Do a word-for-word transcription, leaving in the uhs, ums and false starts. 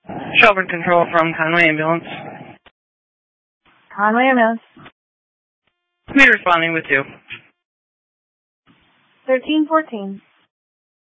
Shelburne Control from Conway Ambulance. Conway Ambulance. Me responding with you. thirteen fourteen.